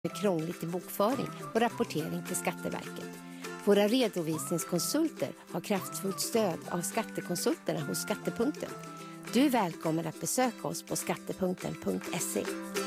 krångligt i bokföring och rapportering till Skatteverket. Våra redovisningskonsulter har kraftfullt stöd av skattekonsulterna hos Skattepunkten. Du är välkommen att besöka oss på skattepunkten.se.